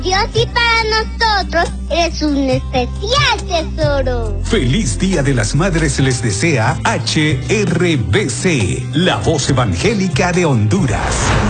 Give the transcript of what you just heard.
Dios y para nosotros es un especial tesoro. Feliz Día de las Madres les desea HRBC, la voz evangélica de Honduras.